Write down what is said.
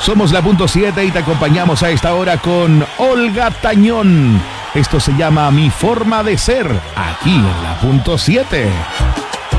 Somos la punto 7 y te acompañamos a esta hora con Olga Tañón. Esto se llama Mi Forma de Ser, aquí en la punto 7.